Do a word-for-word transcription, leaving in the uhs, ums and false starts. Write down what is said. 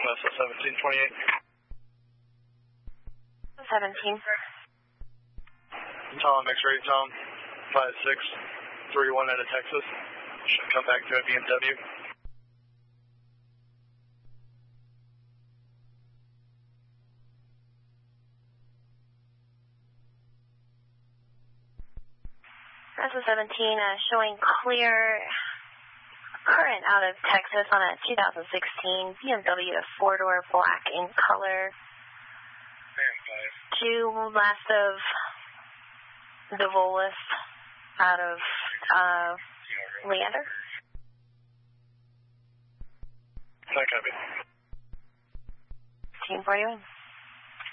S S seventeen twenty-eight. seventeen. Tom, X-ray, Tom, five six three one out of Texas. Should come back to a B M W. S S seventeen uh, showing clear current out of Texas on a two thousand sixteen B M W four-door black in color. Due last of the Volus out of uh, Leander. I copy. Team forty-one.